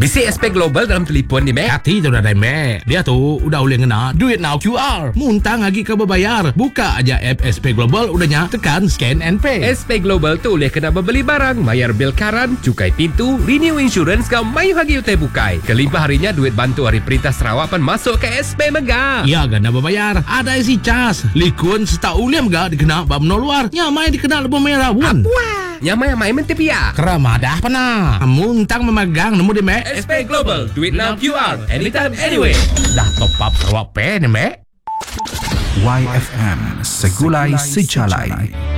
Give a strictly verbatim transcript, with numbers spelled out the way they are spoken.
Bisi S P Global dalam telefon ni, Mek. Hati tu dah dah, Mek. Dia tu udah boleh kena duit now Q R. Muntang lagi ke berbayar. Buka aja app S P Global, udahnya tekan scan and pay. S P Global tu boleh kena membeli barang, bayar bil karan, cukai pintu, renew insurance kau mayu hagi utai bukai. Kelimpah harinya duit bantu hari perintah Sarawak pan masuk ke S P Mega. Ya, gana berbayar. Ada isi cas. Likun setau uliam gak dikena bab no luar. Nyamai dikena lebih merah pun. Wah, yang mai menti pia. Keramadah pernah. Muntang memegang nemu di, Mek. S P Global, duit now Q R, anytime, anyway. Dah top up Sarawak Pay ni, Mek. Y F M Segulai Sejalai.